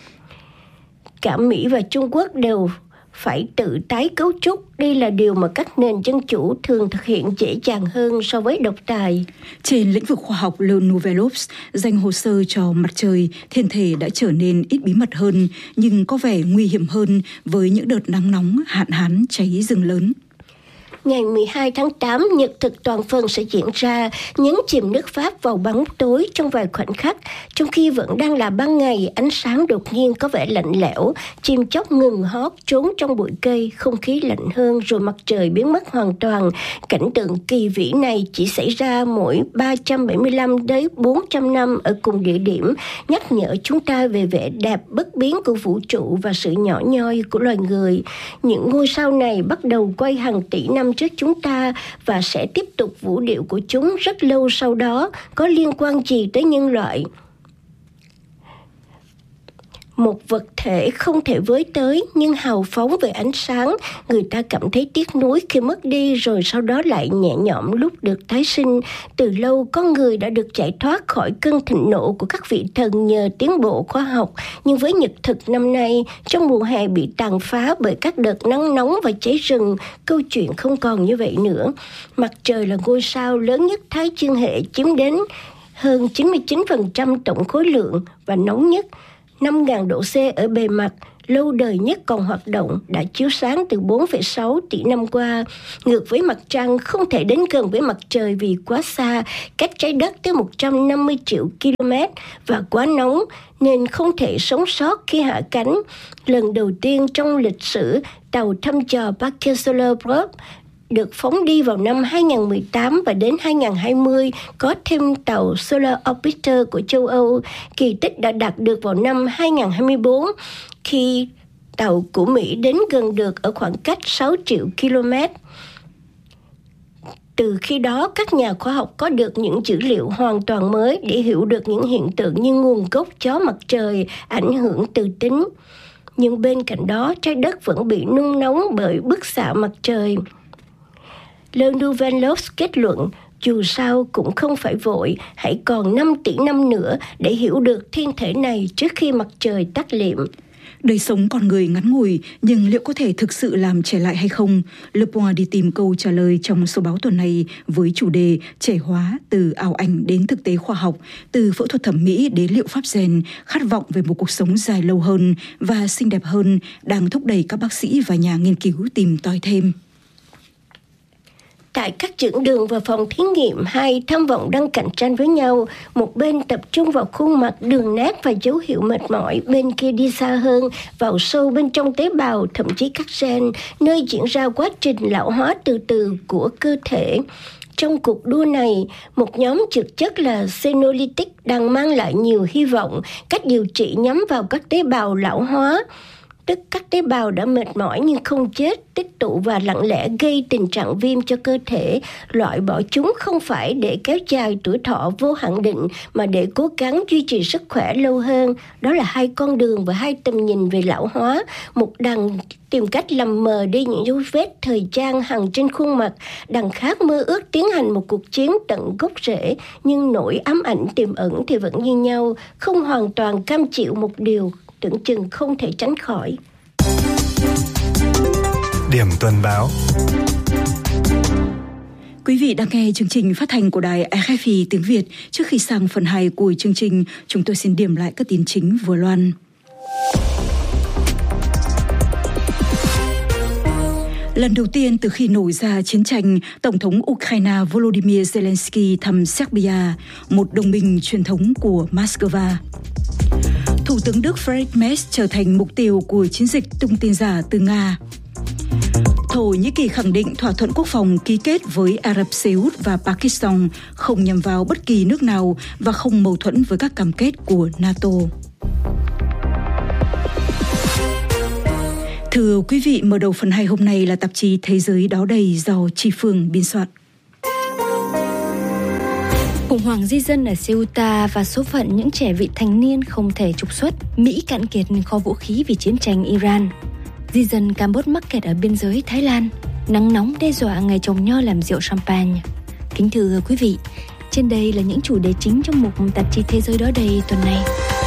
Cả Mỹ và Trung Quốc đều phải tự tái cấu trúc. Đây là điều mà các nền dân chủ thường thực hiện dễ dàng hơn so với độc tài. Trên lĩnh vực khoa học, Le Nouvel Obs dành hồ sơ cho mặt trời, thiên thể đã trở nên ít bí mật hơn, nhưng có vẻ nguy hiểm hơn với những đợt nắng nóng, hạn hán, cháy rừng lớn. Ngày mười hai tháng tám, nhật thực toàn phần sẽ diễn ra, nhấn chìm nước Pháp vào bóng tối trong vài khoảnh khắc. Trong khi vẫn đang là ban ngày, ánh sáng đột nhiên có vẻ lạnh lẽo, chim chóc ngừng hót trốn trong bụi cây, không khí lạnh hơn rồi mặt trời biến mất hoàn toàn. Cảnh tượng kỳ vĩ này chỉ xảy ra mỗi ba trăm bảy mươi lăm đến bốn trăm năm ở cùng địa điểm, nhắc nhở chúng ta về vẻ đẹp bất biến của vũ trụ và sự nhỏ nhoi của loài người. Những ngôi sao này bắt đầu quay hàng tỷ năm trước chúng ta và sẽ tiếp tục vũ điệu của chúng rất lâu sau đó. Có liên quan gì tới nhân loại? Một vật thể không thể với tới nhưng hào phóng về ánh sáng, người ta cảm thấy tiếc nuối khi mất đi, rồi sau đó lại nhẹ nhõm lúc được tái sinh. Từ lâu con người đã được giải thoát khỏi cơn thịnh nộ của các vị thần nhờ tiến bộ khoa học, nhưng với nhật thực năm nay, trong mùa hè bị tàn phá bởi các đợt nắng nóng và cháy rừng, câu chuyện không còn như vậy nữa. Mặt trời là ngôi sao lớn nhất Thái Dương hệ, chiếm đến hơn chín mươi chín phần trăm tổng khối lượng và nóng nhất. năm nghìn độ C ở bề mặt, lâu đời nhất còn hoạt động, đã chiếu sáng từ bốn phẩy sáu tỷ năm qua. Ngược với mặt trăng, không thể đến gần với mặt trời vì quá xa, cách trái đất tới một trăm năm mươi triệu ki lô mét và quá nóng, nên không thể sống sót khi hạ cánh. Lần đầu tiên trong lịch sử, tàu thăm dò Parker Solar Probe được phóng đi vào năm hai nghìn không trăm mười tám và đến hai nghìn không trăm hai mươi có thêm tàu Solar Orbiter của châu Âu. Kỳ tích đã đạt được vào năm hai nghìn không trăm hai mươi tư khi tàu của Mỹ đến gần được ở khoảng cách sáu triệu ki lô mét. Từ khi đó, các nhà khoa học có được những dữ liệu hoàn toàn mới để hiểu được những hiện tượng như nguồn gốc gió mặt trời, ảnh hưởng từ tính. Nhưng bên cạnh đó, trái đất vẫn bị nung nóng bởi bức xạ mặt trời. Le Nouvel Obs kết luận, dù sao cũng không phải vội, hãy còn năm tỷ năm nữa để hiểu được thiên thể này trước khi mặt trời tắt liệm. Đời sống con người ngắn ngủi, nhưng liệu có thể thực sự làm trẻ lại hay không? Le Point đi tìm câu trả lời trong số báo tuần này với chủ đề trẻ hóa từ ảo ảnh đến thực tế khoa học, từ phẫu thuật thẩm mỹ đến liệu pháp gen, khát vọng về một cuộc sống dài lâu hơn và xinh đẹp hơn đang thúc đẩy các bác sĩ và nhà nghiên cứu tìm tòi thêm. Tại các dưỡng đường và phòng thí nghiệm, hai tham vọng đang cạnh tranh với nhau. Một bên tập trung vào khuôn mặt, đường nét và dấu hiệu mệt mỏi, bên kia đi xa hơn, vào sâu bên trong tế bào, thậm chí các gen, nơi diễn ra quá trình lão hóa từ từ của cơ thể. Trong cuộc đua này, một nhóm thực chất là Senolytic đang mang lại nhiều hy vọng. Cách điều trị nhắm vào các tế bào lão hóa, tức các tế bào đã mệt mỏi nhưng không chết, tích tụ và lặng lẽ gây tình trạng viêm cho cơ thể. Loại bỏ chúng không phải để kéo dài tuổi thọ vô hạn định, mà để cố gắng duy trì sức khỏe lâu hơn. Đó là hai con đường và hai tầm nhìn về lão hóa. Một đằng tìm cách làm mờ đi những dấu vết thời gian hằn trên khuôn mặt, đằng khác mơ ước tiến hành một cuộc chiến tận gốc rễ, nhưng nỗi ám ảnh tiềm ẩn thì vẫn như nhau, không hoàn toàn cam chịu một điều tưởng chừng không thể tránh khỏi. Điểm tuần báo. Quý vị đang nghe chương trình phát thanh của đài rờ ép i tiếng Việt. Trước khi sang phần hai của chương trình, chúng tôi xin điểm lại các tin chính vừa loan. Lần đầu tiên từ khi nổ ra chiến tranh, Tổng thống Ukraine Volodymyr Zelensky thăm Serbia, một đồng minh truyền thống của Moscow. Thủ tướng Đức Friedrich Merz trở thành mục tiêu của chiến dịch tung tin giả từ Nga. Thổ Nhĩ Kỳ khẳng định thỏa thuận quốc phòng ký kết với Ả Rập Xê Út và Pakistan không nhằm vào bất kỳ nước nào và không mâu thuẫn với các cam kết của NATO. Thưa quý vị, mở đầu phần hai hôm nay là tạp chí Thế giới đó đây do Tri Phương biên soạn. Khủng hoảng di dân ở Ceuta và số phận những trẻ vị thành niên không thể trục xuất. Mỹ cạn kiệt kho vũ khí vì chiến tranh Iran. Di dân Campuchia mắc kẹt ở biên giới Thái Lan. Nắng nóng đe dọa ngày trồng nho làm rượu champagne. Kính thưa quý vị, trên đây là những chủ đề chính trong mục tạp chí Thế giới đó đây tuần này.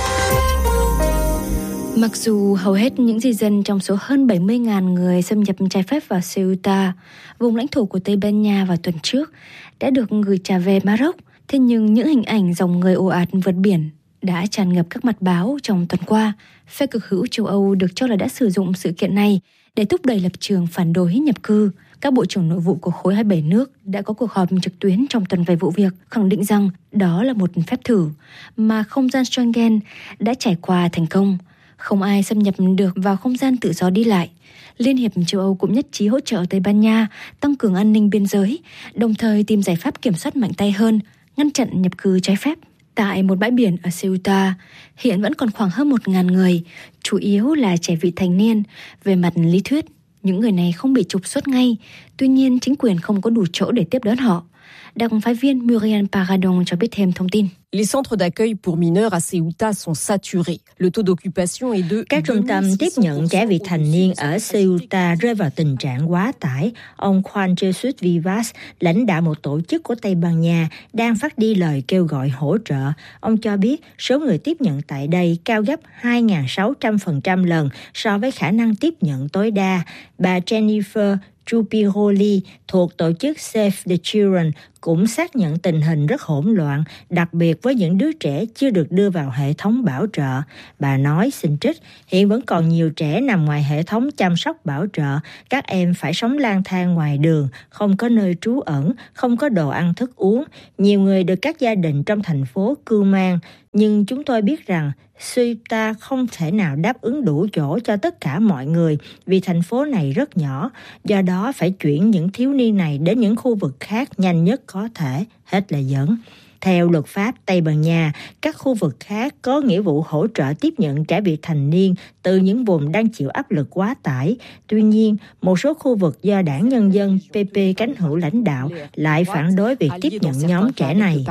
Mặc dù hầu hết những di dân trong số hơn bảy mươi nghìn người xâm nhập trái phép vào Ceuta, vùng lãnh thổ của Tây Ban Nha vào tuần trước, đã được gửi trả về Maroc, thế nhưng những hình ảnh dòng người ồ ạt vượt biển đã tràn ngập các mặt báo trong tuần qua. Phe cực hữu châu Âu được cho là đã sử dụng sự kiện này để thúc đẩy lập trường phản đối nhập cư. Các bộ trưởng nội vụ của khối hai mươi bảy nước đã có cuộc họp trực tuyến trong tuần về vụ việc, khẳng định rằng đó là một phép thử mà không gian Schengen đã trải qua thành công. Không ai xâm nhập được vào không gian tự do đi lại. Liên hiệp châu Âu cũng nhất trí hỗ trợ Tây Ban Nha tăng cường an ninh biên giới, đồng thời tìm giải pháp kiểm soát mạnh tay hơn, ngăn chặn nhập cư trái phép. Tại một bãi biển ở Ceuta, hiện vẫn còn khoảng hơn một nghìn người, chủ yếu là trẻ vị thành niên. Về mặt lý thuyết, những người này không bị trục xuất ngay, tuy nhiên chính quyền không có đủ chỗ để tiếp đón họ. Đặc phái viên Muriel Paradon cho biết thêm thông tin. Les centres d'accueil pour mineurs à Ceuta sont saturés. Le taux d'occupation est de Các trung tâm tiếp nhận trẻ vị thành niên ở Ceuta rơi vào tình trạng quá tải. Ông Juan Jesus Vivas, lãnh đạo một tổ chức của Tây Ban Nha, đang phát đi lời kêu gọi hỗ trợ. Ông cho biết số người tiếp nhận tại đây cao gấp hai nghìn sáu trăm phần trăm lần so với khả năng tiếp nhận tối đa. Bà Jennifer Chupiroli thuộc tổ chức Save the Children cũng xác nhận tình hình rất hỗn loạn, đặc biệt với những đứa trẻ chưa được đưa vào hệ thống bảo trợ. Bà nói, xin trích, hiện vẫn còn nhiều trẻ nằm ngoài hệ thống chăm sóc bảo trợ. Các em phải sống lang thang ngoài đường, không có nơi trú ẩn, không có đồ ăn thức uống. Nhiều người được các gia đình trong thành phố cưu mang. Nhưng chúng tôi biết rằng Ceuta không thể nào đáp ứng đủ chỗ cho tất cả mọi người vì thành phố này rất nhỏ, do đó phải chuyển những thiếu niên này đến những khu vực khác nhanh nhất có thể, hết lời dẫn. Theo luật pháp Tây Ban Nha, các khu vực khác có nghĩa vụ hỗ trợ tiếp nhận trẻ vị thành niên từ những vùng đang chịu áp lực quá tải. Tuy nhiên, một số khu vực do Đảng Nhân dân pê pê cánh hữu lãnh đạo lại phản đối việc tiếp nhận nhóm trẻ này.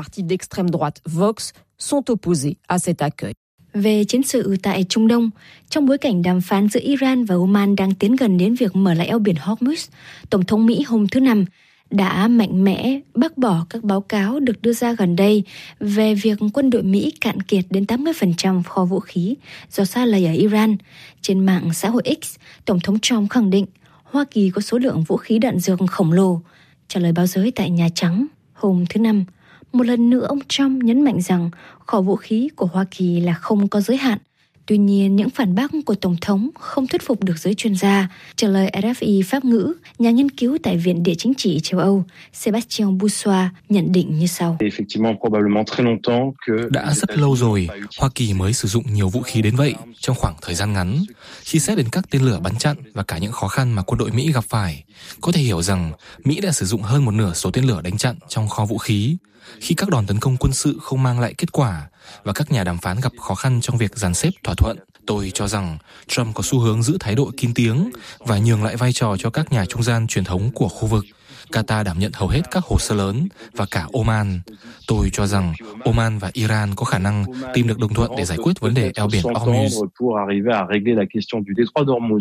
Về chiến sự tại Trung Đông, trong bối cảnh đàm phán giữa Iran và Oman đang tiến gần đến việc mở lại eo biển Hormuz, Tổng thống Mỹ hôm thứ Năm đã mạnh mẽ bác bỏ các báo cáo được đưa ra gần đây về việc quân đội Mỹ cạn kiệt đến tám mươi phần trăm kho vũ khí do sa lầy ở Iran. Trên mạng xã hội X, Tổng thống Trump khẳng định Hoa Kỳ có số lượng vũ khí đạn dược khổng lồ. Trả lời báo giới tại Nhà Trắng hôm thứ Năm, một lần nữa ông Trump nhấn mạnh rằng kho vũ khí của Hoa Kỳ là không có giới hạn. Tuy nhiên, những phản bác của Tổng thống không thuyết phục được giới chuyên gia. Trả lời rờ ép i Pháp ngữ, nhà nghiên cứu tại Viện Địa chính trị châu Âu Sébastien Boussois nhận định như sau. Đã rất lâu rồi, Hoa Kỳ mới sử dụng nhiều vũ khí đến vậy trong khoảng thời gian ngắn. Khi xét đến các tên lửa bắn chặn và cả những khó khăn mà quân đội Mỹ gặp phải, có thể hiểu rằng Mỹ đã sử dụng hơn một nửa số tên lửa đánh chặn trong kho vũ khí. Khi các đòn tấn công quân sự không mang lại kết quả và các nhà đàm phán gặp khó khăn trong việc dàn xếp thỏa thuận, tôi cho rằng Trump có xu hướng giữ thái độ kín tiếng và nhường lại vai trò cho các nhà trung gian truyền thống của khu vực. Qatar đảm nhận hầu hết các hồ sơ lớn và cả Oman. Tôi cho rằng Oman và Iran có khả năng tìm được đồng thuận để giải quyết vấn đề eo biển Hormuz.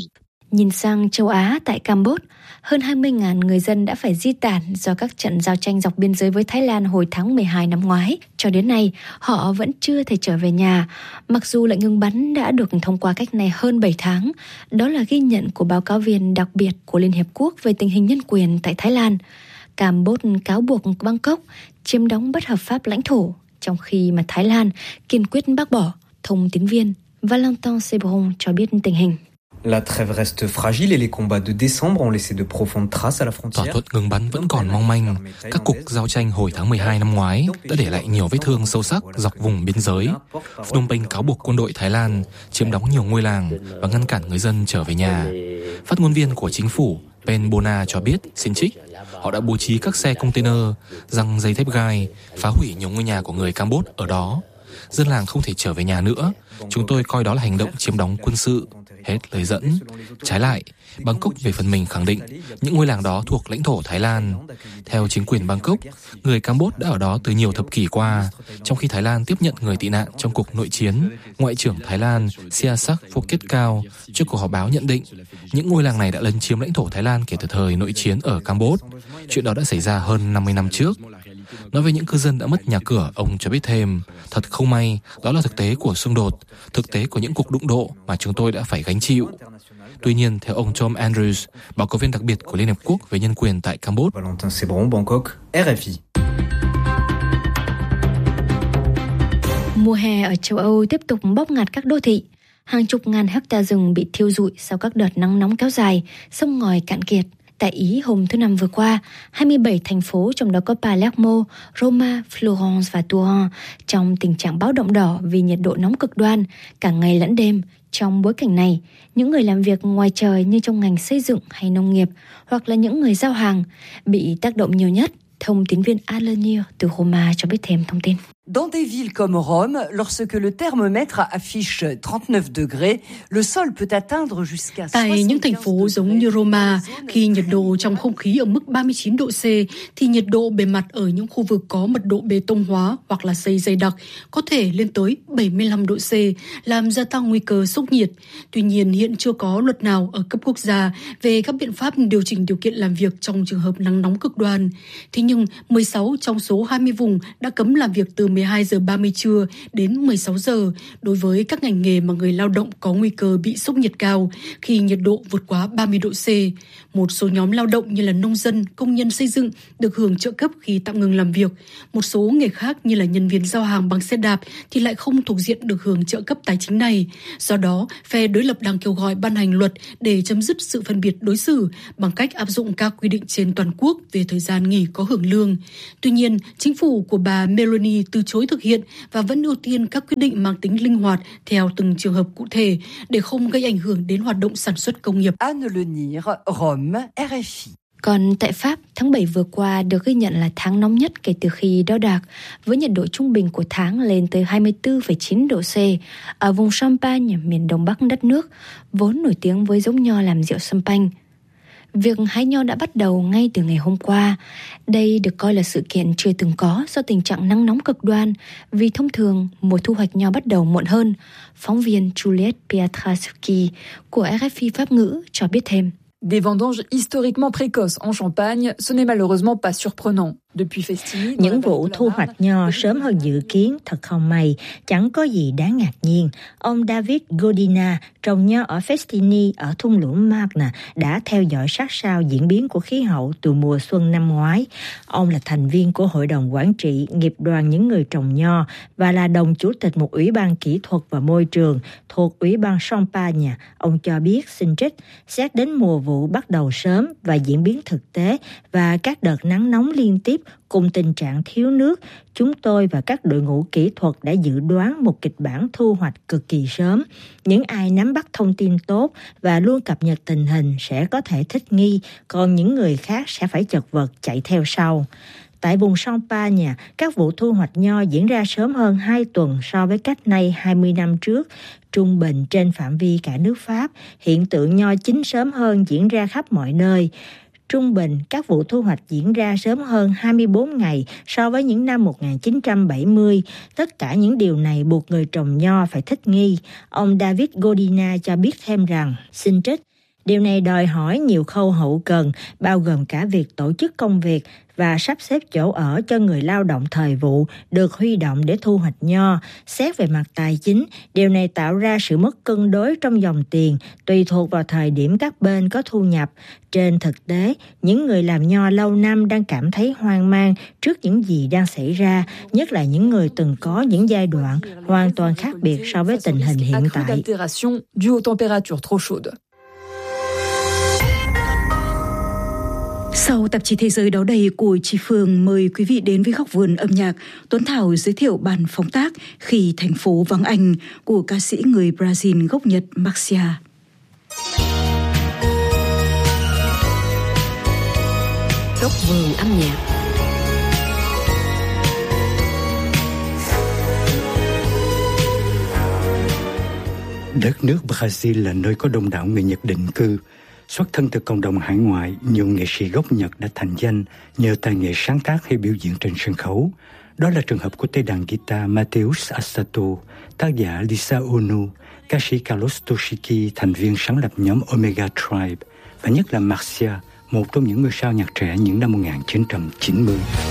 Nhìn sang châu Á, tại Campuchia, hơn hai mươi nghìn người dân đã phải di tản do các trận giao tranh dọc biên giới với Thái Lan hồi tháng mười hai năm ngoái. Cho đến nay, họ vẫn chưa thể trở về nhà, mặc dù lệnh ngừng bắn đã được thông qua cách này hơn bảy tháng. Đó là ghi nhận của báo cáo viên đặc biệt của Liên Hiệp Quốc về tình hình nhân quyền tại Thái Lan. Campuchia cáo buộc Bangkok chiếm đóng bất hợp pháp lãnh thổ, trong khi mà Thái Lan kiên quyết bác bỏ. Thông tín viên Valentin Sebron cho biết tình hình. La trêve reste fragile et les combats de décembre ont laissé de profondes traces à la frontière. Thỏa thuận ngừng bắn vẫn còn mong manh. Các cuộc giao tranh hồi tháng mười hai năm ngoái đã để lại nhiều vết thương sâu sắc dọc vùng biên giới. Phnom Penh cáo buộc quân đội Thái Lan chiếm đóng nhiều ngôi làng và ngăn cản người dân trở về nhà. Phát ngôn viên của chính phủ Pen Bona cho biết, xin trích, họ đã bố trí các xe container, giăng dây thép gai, phá hủy nhiều ngôi nhà của người Campuchia ở đó. Dân làng không thể trở về nhà nữa. Chúng tôi coi đó là hành động chiếm đóng quân sự. Hết lời dẫn. Trái lại, Bangkok về phần mình khẳng định những ngôi làng đó thuộc lãnh thổ Thái Lan. Theo chính quyền Bangkok, người Campuchia đã ở đó từ nhiều thập kỷ qua, trong khi Thái Lan tiếp nhận người tị nạn trong cuộc nội chiến. Ngoại trưởng Thái Lan Sihasak Phuket-Kao trước cuộc họp báo nhận định những ngôi làng này đã lấn chiếm lãnh thổ Thái Lan kể từ thời nội chiến ở Campuchia. Chuyện đó đã xảy ra hơn năm mươi năm trước. Nói về những cư dân đã mất nhà cửa, ông cho biết thêm, thật không may, đó là thực tế của xung đột, thực tế của những cuộc đụng độ mà chúng tôi đã phải gánh chịu. Tuy nhiên, theo ông Tom Andrews, báo cáo viên đặc biệt của Liên Hợp Quốc về nhân quyền tại Campuchia, Valentin Sebron, Bangkok, R F I. Mùa hè ở châu Âu tiếp tục bóp nghẹt các đô thị. Hàng chục ngàn hecta rừng bị thiêu rụi sau các đợt nắng nóng kéo dài, sông ngòi cạn kiệt. Tại Ý hôm thứ Năm vừa qua, hai mươi bảy thành phố trong đó có Palermo, Roma, Florence và Turin trong tình trạng báo động đỏ vì nhiệt độ nóng cực đoan cả ngày lẫn đêm. Trong bối cảnh này, những người làm việc ngoài trời như trong ngành xây dựng hay nông nghiệp hoặc là những người giao hàng bị tác động nhiều nhất. Thông tín viên Alenir từ Roma cho biết thêm thông tin. Dans des villes comme Rome, lorsque le thermomètre affiche trente-neuf degrés, le sol peut atteindre jusqu'à Tại những thành phố giống như Roma, khi nhiệt độ trong không khí ở mức ba mươi chín độ C, thì nhiệt độ bề mặt ở những khu vực có mật độ bê tông hóa hoặc là xây dày đặc có thể lên tới bảy mươi lăm độ C, làm gia tăng nguy cơ sốc nhiệt. Tuy nhiên, hiện chưa có luật nào ở cấp quốc gia về các biện pháp điều chỉnh điều kiện làm việc trong trường hợp nắng nóng cực đoan. Thế nhưng, mười sáu trong số hai mươi vùng đã cấm làm việc từ mười hai giờ ba mươi trưa đến mười sáu giờ đối với các ngành nghề mà người lao động có nguy cơ bị sốc nhiệt cao khi nhiệt độ vượt quá ba mươi độ C. Một số nhóm lao động như là nông dân, công nhân xây dựng được hưởng trợ cấp khi tạm ngừng làm việc. Một số nghề khác như là nhân viên giao hàng bằng xe đạp thì lại không thuộc diện được hưởng trợ cấp tài chính này. Do đó, phe đối lập đang kêu gọi ban hành luật để chấm dứt sự phân biệt đối xử bằng cách áp dụng các quy định trên toàn quốc về thời gian nghỉ có hưởng lương. Tuy nhiên, chính phủ của bà Meloni từ chối thực hiện và vẫn ưu tiên các quyết định mang tính linh hoạt theo từng trường hợp cụ thể để không gây ảnh hưởng đến hoạt động sản xuất công nghiệp. Alenir, Rome, R F I. Còn tại Pháp, tháng bảy vừa qua được ghi nhận là tháng nóng nhất kể từ khi đo đạc, với nhiệt độ trung bình của tháng lên tới hai mươi tư phẩy chín độ C. Ở vùng Champagne, miền đông bắc đất nước, vốn nổi tiếng với giống nho làm rượu Champagne. Việc hái nho đã bắt đầu ngay từ ngày hôm qua. Đây được coi là sự kiện chưa từng có do tình trạng nắng nóng cực đoan, vì thông thường mùa thu hoạch nho bắt đầu muộn hơn. Phóng viên Juliette Pietraszewski của R F I Pháp ngữ cho biết thêm. Des vendanges historiquement précoces en Champagne, ce n'est malheureusement pas surprenant. Những vụ thu hoạch nho sớm hơn dự kiến thật không may, chẳng có gì đáng ngạc nhiên. Ông David Godina, trồng nho ở Festini ở thung lũng Marne, đã theo dõi sát sao diễn biến của khí hậu từ mùa xuân năm ngoái. Ông là thành viên của Hội đồng Quản trị Nghiệp đoàn những người trồng nho và là đồng chủ tịch một ủy ban kỹ thuật và môi trường thuộc Ủy ban Champagne. Ông cho biết, xin trích, xét đến mùa vụ bắt đầu sớm và diễn biến thực tế và các đợt nắng nóng liên tiếp cùng tình trạng thiếu nước, chúng tôi và các đội ngũ kỹ thuật đã dự đoán một kịch bản thu hoạch cực kỳ sớm. Những ai nắm bắt thông tin tốt và luôn cập nhật tình hình sẽ có thể thích nghi, còn những người khác sẽ phải chật vật chạy theo sau. Tại vùng Champagne, các vụ thu hoạch nho diễn ra sớm hơn hai tuần so với cách nay hai mươi năm trước. Trung bình trên phạm vi cả nước Pháp, hiện tượng nho chín sớm hơn diễn ra khắp mọi nơi. Trung bình, các vụ thu hoạch diễn ra sớm hơn hai mươi bốn ngày so với những năm một nghìn chín trăm bảy mươi. Tất cả những điều này buộc người trồng nho phải thích nghi. Ông David Godina cho biết thêm rằng, xin trích, Điều này đòi hỏi nhiều khâu hậu cần, bao gồm cả việc tổ chức công việc và sắp xếp chỗ ở cho người lao động thời vụ được huy động để thu hoạch nho. Xét về mặt tài chính, điều này tạo ra sự mất cân đối trong dòng tiền, tùy thuộc vào thời điểm các bên có thu nhập. Trên thực tế, những người làm nho lâu năm đang cảm thấy hoang mang trước những gì đang xảy ra, nhất là những người từng có những giai đoạn hoàn toàn khác biệt so với tình hình hiện tại. Sau tạp chí Thế giới đó đây của chị Phương, mời quý vị đến với góc vườn âm nhạc. Tuấn Thảo giới thiệu bản phóng tác Khi thành phố vắng anh của ca sĩ người Brazil gốc Nhật Marcia. Góc vườn âm nhạc. Đất nước Brazil là nơi có đông đảo người Nhật định cư. Xuất thân từ cộng đồng hải ngoại, nhiều nghệ sĩ gốc Nhật đã thành danh nhờ tài nghệ sáng tác hay biểu diễn trên sân khấu. Đó là trường hợp của tay đàn guitar Mateus Asato, tác giả Lisa Ono, ca sĩ Carlos Toshiki, thành viên sáng lập nhóm Omega Tribe, và nhất là Marcia, một trong những ngôi sao nhạc trẻ những năm một nghìn chín trăm chín mươi.